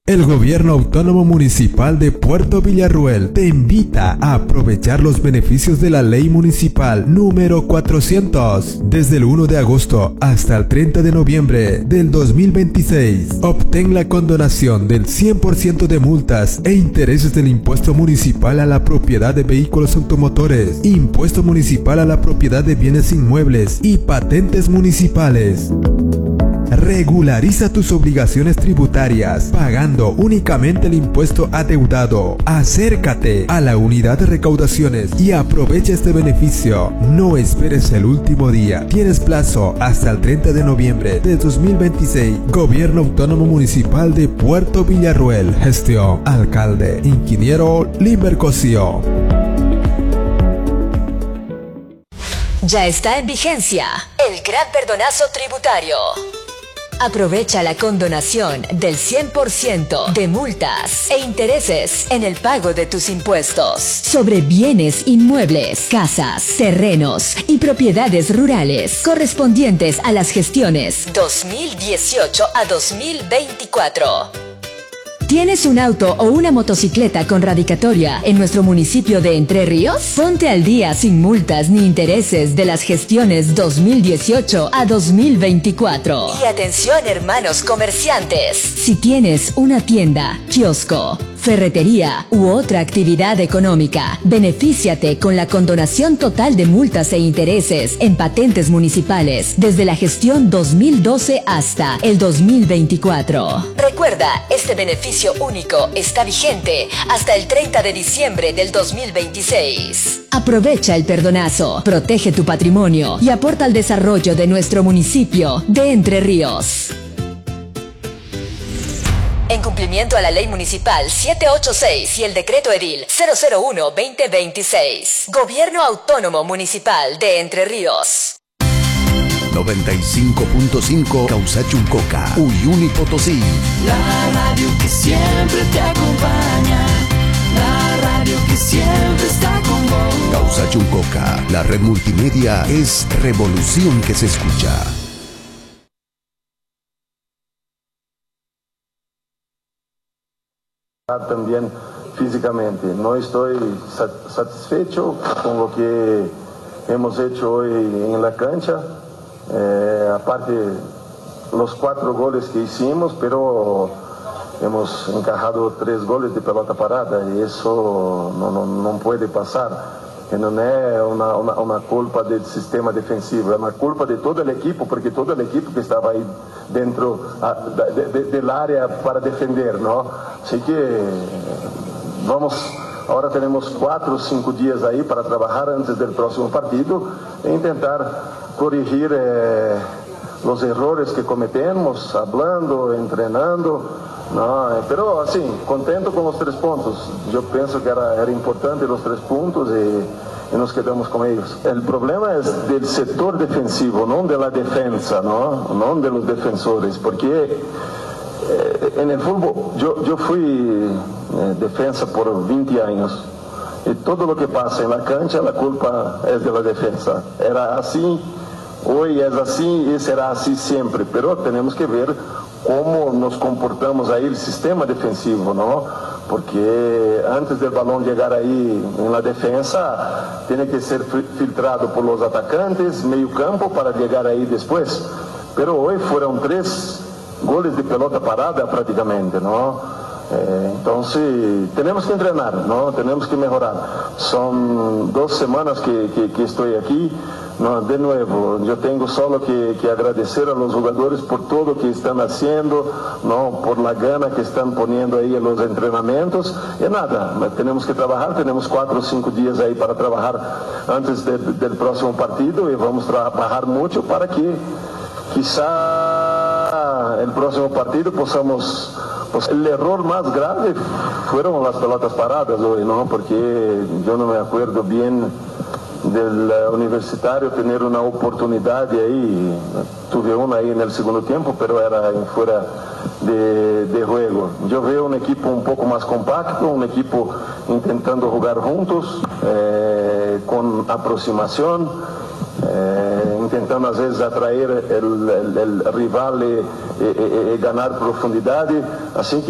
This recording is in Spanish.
El Gobierno Autónomo Municipal de Puerto Villarroel te invita a aprovechar los beneficios de la Ley Municipal número 400. Desde el 1 de agosto hasta el 30 de noviembre del 2026, obtén la condonación del 100% de multas e intereses del impuesto municipal a la propiedad de vehículos automotores, impuesto municipal a la propiedad de bienes inmuebles y patentes municipales. Regulariza tus obligaciones tributarias pagando únicamente el impuesto adeudado. Acércate a la unidad de recaudaciones y aprovecha este beneficio. No esperes el último día. Tienes plazo hasta el 30 de noviembre de 2026. Gobierno Autónomo Municipal de Puerto Villarroel. Gestión: Alcalde Ingeniero Limber Cosío. Ya está en vigencia el gran perdonazo tributario. Aprovecha la condonación del 100% de multas e intereses en el pago de tus impuestos sobre bienes inmuebles, casas, terrenos y propiedades rurales correspondientes a las gestiones 2018 a 2024. ¿Tienes un auto o una motocicleta con radicatoria en nuestro municipio de Entre Ríos? Ponte al día sin multas ni intereses de las gestiones 2018 a 2024. Y atención, hermanos comerciantes. Si tienes una tienda, kiosco, ferretería u otra actividad económica, benefíciate con la condonación total de multas e intereses en patentes municipales desde la gestión 2012 hasta el 2024. Recuerda, este beneficio único está vigente hasta el 30 de diciembre del 2026. Aprovecha el perdonazo, protege tu patrimonio y aporta al desarrollo de nuestro municipio de Entre Ríos. En cumplimiento a la Ley Municipal 786 y el Decreto Edil 001-2026. Gobierno Autónomo Municipal de Entre Ríos. 95.5 Causachuncoca, Uyuni Potosí. La radio que siempre te acompaña. La radio que siempre está con vos. Causachuncoca, la red multimedia es revolución que se escucha. También físicamente. No estoy satisfecho con lo que hemos hecho hoy en la cancha. Aparte los 4 goles que hicimos, pero hemos encajado 3 goles de pelota parada y eso no puede pasar. Que no es una culpa del sistema defensivo, es una culpa de todo el equipo, porque todo el equipo que estaba ahí dentro del área para defender, ¿no? Así que ahora tenemos 4 o 5 días ahí para trabajar antes del próximo partido e intentar corregir los errores que cometemos, hablando, entrenando. No, pero así, contento con los 3 puntos. Yo pienso que era importante los 3 puntos y nos quedamos con ellos. El problema es del sector defensivo, no de la defensa, no de los defensores, porque en el fútbol yo fui defensa por 20 años y todo lo que pasa en la cancha, la culpa es de la defensa. Era así, hoy es así y será así siempre, pero tenemos que ver cómo nos comportamos ahí el sistema defensivo, ¿no? Porque antes del balón llegar ahí en la defensa, tiene que ser filtrado por los atacantes, medio campo, para llegar ahí después. Pero hoy fueron 3 goles de pelota parada prácticamente, ¿no? Entonces, tenemos que entrenar, ¿no? Tenemos que mejorar. Son 2 semanas que estoy aquí. No, de nuevo, yo tengo solo que agradecer a los jugadores por todo lo que están haciendo, ¿no? Por la gana que están poniendo ahí en los entrenamientos. Y nada, tenemos que trabajar, tenemos 4 o 5 días ahí para trabajar antes del próximo partido y vamos a trabajar mucho para que quizá el próximo partido posamos... Pues el error más grave fueron las pelotas paradas hoy, ¿no? Porque yo no me acuerdo bien del Universitario tener una oportunidad ahí. Tuve una ahí en el segundo tiempo, pero era fuera de juego. Yo veo un equipo un poco más compacto, un equipo intentando jugar juntos, con aproximación, intentando às vezes atrair el rival e ganar profundidade, assim que